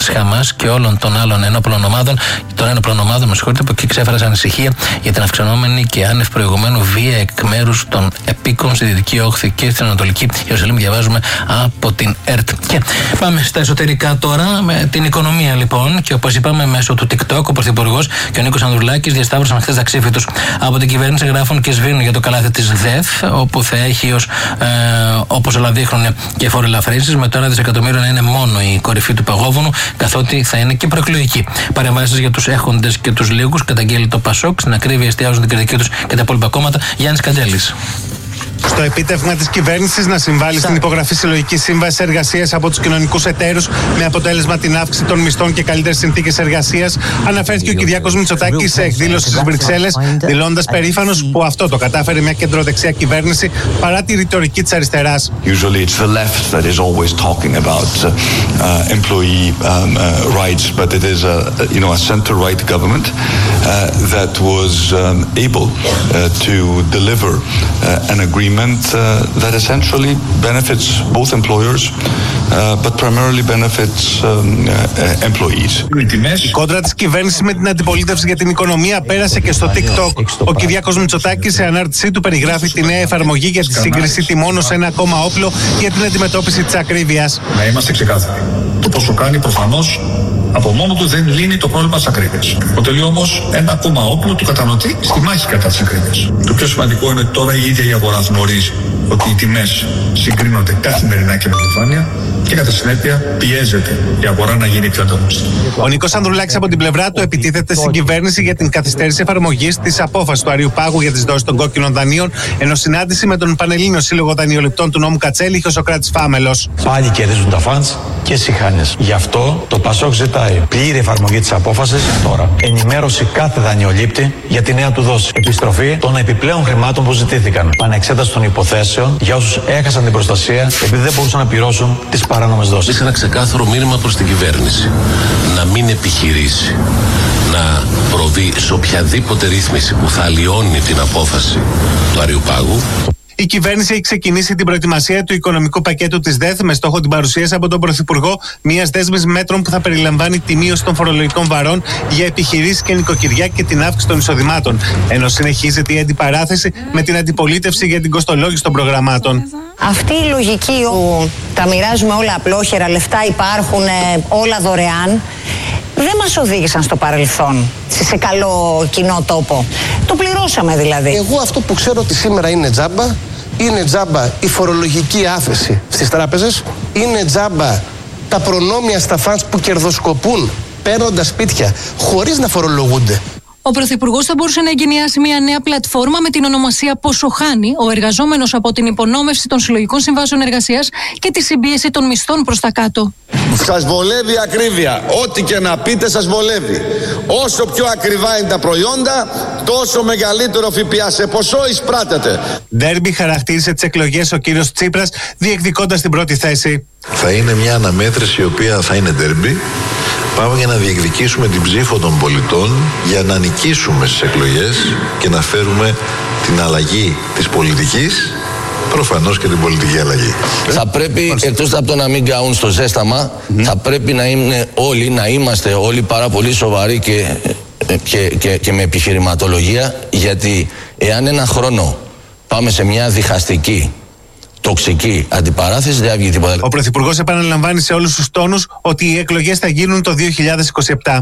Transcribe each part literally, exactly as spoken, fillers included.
Χαμάς και όλων των άλλων ενόπλων ομάδων, των ενόπλων ομάδων, με συγχωρείτε, που εξέφρασαν ανησυχία για την αυξανόμενη και άνευ προηγουμένου βία εκ μέρους των επίκων στη Δυτική Όχθη και στην Ανατολική Ιερουσαλήμ. Διαβάζουμε από την ΕΡΤ. Και πάμε στα εσωτερικά τώρα, με την οικονομία λοιπόν. Και όπως είπαμε, μέσω του TikTok, ο Πρωθυπουργός και ο Νίκος Ανδρουλάκης διασταύρωσαν χθες τα ξύφη τους από την κυβέρνηση, γράφουν και σβήνουν για το καλάθι της ΔΕΘ, όπου θα έχει ως, ε, όπως όλα δείχνουν, και φοροελαφρύνσεις, με το ένα δισεκατομμύριο να είναι μόνο η κορυφή του παγόβουνου, καθότι θα είναι και προεκλογική. Παρεμβάσεις για τους έχοντες και τους λίγους, καταγγέλει το Πασόκ, στην ακρίβεια εστιάζουν την κριτική τους και τα υπόλοιπα κόμματα. Γιάννης Καντζέλης. Στο επίτευγμα της κυβέρνησης να συμβάλλει στην υπογραφή συλλογικής σύμβασης εργασίας από τους κοινωνικούς εταίρους με αποτέλεσμα την αύξηση των μισθών και καλύτερες συνθήκες εργασίας, αναφέρθηκε ο Κυριάκος Μητσοτάκης σε εκδήλωση στις Βρυξέλλες, δηλώντας περήφανος που αυτό το κατάφερε μια κεντροδεξιά κυβέρνηση παρά τη ρητορική της αριστεράς. Usually it's the left that is always talking about uh, employee um, uh, rights, but it is a you know a center-right government uh, that was um, able uh, to deliver uh, an agreement Uh, that essentially benefits both employers, uh, but primarily benefits um, uh, employees. Η κόντρα της κυβέρνησης με την αντιπολίτευση για την οικονομία πέρασε και στο TikTok. Ο Κυριάκος Μητσοτάκης σε ανάρτησή του περιγράφει τη νέα εφαρμογή για τη σύγκριση τιμών ως ένα ακόμα όπλο για την αντιμετώπιση της ακρίβειας. Να είμαστε ξεκάθαροι. Το πόσο κάνει προφανώς από μόνο του δεν λύνει το πρόβλημα της ακρίβειας. Αποτελεί όμως ένα ακόμα όπλο του καταναλωτή στη μάχη κατά της ακρίβειας. Το πιο σημαντικό είναι ότι τώρα η ίδια η αγορά γνωρίζει ότι οι τιμές συγκρίνονται καθημερινά και με διαφάνεια και κατά συνέπεια πιέζεται η αγορά να γίνει πιο ανταγωνιστική. Ο Νίκος Ανδρουλάκης από την πλευρά του επιτίθεται στην κυβέρνηση για την καθυστέρηση εφαρμογής της απόφασης του Αριουπάγου για τις δόσεις των κόκκινων δανείων, ενώ συνάντηση με τον Πανελλήνιο Σύλλογο Δανειοληπτών του νόμου Κατσέλη είχε ο Σωκράτης Φάμελος. Πάλι κερδίζουν τα φαντς και σιχάνες. Γι' αυτό το Πασόκ ζητάει πλήρη εφαρμογή της απόφασης τώρα. Ενημέρωση κάθε δανειολήπτη για τη νέα του δόση. Επιστροφή των επιπλέον χρημάτων που ζητήθηκαν. Πανεξέταση των υποθέσεων για όσους έχασαν την προστασία επειδή δεν μπορούσαν να πληρώσουν τις παράνομες δόσεις. Είναι ένα ξεκάθαρο μήνυμα προς την κυβέρνηση να μην επιχειρήσει να προβεί σε οποιαδήποτε ρύθμιση που θα αλλοιώνει την απόφαση του Αριουπάγου. Η κυβέρνηση έχει ξεκινήσει την προετοιμασία του οικονομικού πακέτου της ΔΕΘ με στόχο την παρουσίαση από τον Πρωθυπουργό μιας δέσμης μέτρων που θα περιλαμβάνει τη μείωση των φορολογικών βαρών για επιχειρήσεις και νοικοκυριά και την αύξηση των εισοδημάτων. Ενώ συνεχίζεται η αντιπαράθεση με την αντιπολίτευση για την κοστολόγηση των προγραμμάτων. Αυτή η λογική που τα μοιράζουμε όλα απλόχερα, λεφτά υπάρχουν, όλα δωρεάν, δεν μας οδήγησαν στο παρελθόν σε καλό κοινό τόπο. Το πληρώσαμε δηλαδή. Εγώ αυτό που ξέρω ότι σήμερα είναι τζάμπα, είναι τζάμπα η φορολογική άφεση στις τράπεζες, είναι τζάμπα τα προνόμια στα φαντς που κερδοσκοπούν παίρνοντας σπίτια χωρίς να φορολογούνται. Ο Πρωθυπουργός θα μπορούσε να εγκαινιάσει μια νέα πλατφόρμα με την ονομασία Πόσο χάνει ο εργαζόμενος από την υπονόμευση των συλλογικών συμβάσεων εργασίας και τη συμπίεση των μισθών προς τα κάτω. Σας βολεύει η ακρίβεια. Ό,τι και να πείτε σας βολεύει. Όσο πιο ακριβά είναι τα προϊόντα, τόσο μεγαλύτερο ΦΠΑ σε ποσό εισπράτεται. Ντέρμπι χαρακτήρισε τις εκλογές ο κύριος Τσίπρας, διεκδικώντας την πρώτη θέση. Θα είναι μια αναμέτρηση η οποία θα είναι ντέρμπι. Πάμε για να διεκδικήσουμε την ψήφο των πολιτών, για να νικήσουμε στις εκλογές και να φέρουμε την αλλαγή της πολιτικής, προφανώς και την πολιτική αλλαγή. Θα πρέπει, εκτός από το να μην καούν στο ζέσταμα, mm. θα πρέπει να είναι όλοι, να είμαστε όλοι πάρα πολύ σοβαροί και, και, και, και με επιχειρηματολογία, γιατί εάν ένα χρόνο πάμε σε μια διχαστική, τοξική αντιπαράθεση, δεν θα βγει τίποτα. Ο Πρωθυπουργός επαναλαμβάνει σε όλους τους τόνους ότι οι εκλογές θα γίνουν το δύο χιλιάδες είκοσι επτά.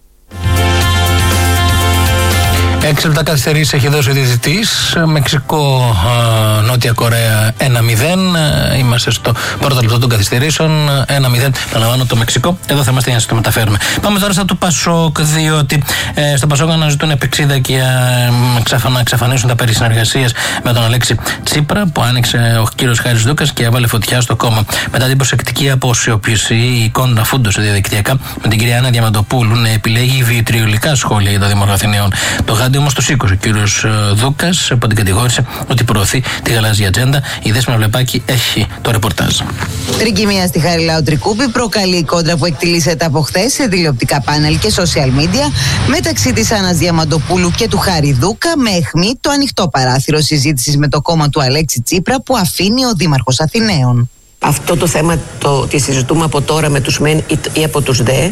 Έξι λεπτά καθυστερήσεις έχει δώσει ο διαιτητής. Μεξικό, α, Νότια Κορέα ένα μηδέν. Είμαστε στο πρώτο λεπτό των καθυστερήσεων. ένα μηδέν. Παραλαμβάνω το Μεξικό. Εδώ θα είμαστε για να σας το μεταφέρουμε. Πάμε τώρα στα του Πασόκ, διότι ε, στο Πασόκ αναζητούν επεξίδα και ε, να εξαφανίσουν τα περί συνεργασίας με τον Αλέξη Τσίπρα, που άνοιξε ο κύριος Χάρης Δούκας και έβαλε φωτιά στο κόμμα. Μετά την προσεκτική αποσιωπήση, η εικόνα φούντωσε διαδικτυακά με την κυρία Άννα Διαμαντοπούλου να επιλέγει βιητριολικά σχόλια για το Δήμαρχο Αθηναίων. Το γάντι όμως το σήκωσε ο κύριος Δούκας, που την κατηγόρησε ότι προωθεί τη γαλάζια ατζέντα. Η Δέσποινα Βλεπάκη έχει το ρεπορτάζ. Τρικυμία στη Χαριλάου Τρικούπη προκαλεί η κόντρα που εκτιλήσεται από χθες σε τηλεοπτικά πάνελ και social media μεταξύ της Άννας Διαμαντοπούλου και του Χάρη Δούκα, με αιχμή το ανοιχτό παράθυρο συζήτησης με το κόμμα του Αλέξη Τσίπρα που αφήνει ο Δήμαρχος Αθηναίων. Αυτό το θέμα το, τη συζητούμε από τώρα με τους μεν ή, ή από τους δε.